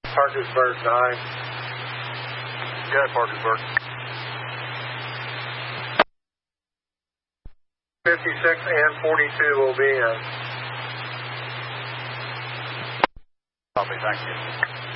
Parkersburg 9. Good, Parkersburg. 56 and 42 will be in. Copy, thank you.